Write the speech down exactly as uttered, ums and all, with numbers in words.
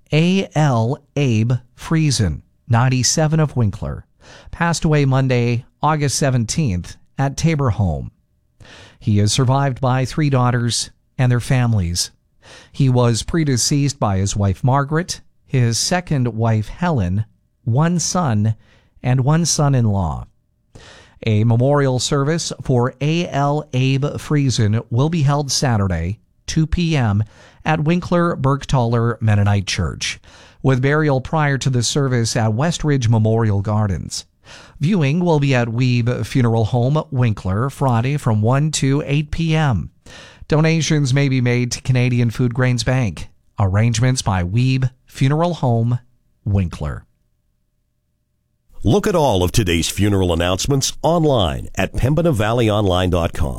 A L. Abe Friesen, ninety-seven, of Winkler, passed away Monday, August seventeenth, at Tabor home. He is survived by three daughters and their families. He was predeceased by his wife Margaret, his second wife Helen, one son, and one son-in-law. A memorial service for A L. Abe Friesen will be held Saturday, two p.m., at Winkler Bergthaler Mennonite Church, with burial prior to the service at Westridge Memorial Gardens. Viewing will be at Weeb Funeral Home, Winkler, Friday from one to eight p.m. Donations may be made to Canadian Food Grains Bank. Arrangements by Weeb Funeral Home, Winkler. Look at all of today's funeral announcements online at pembina valley online dot com.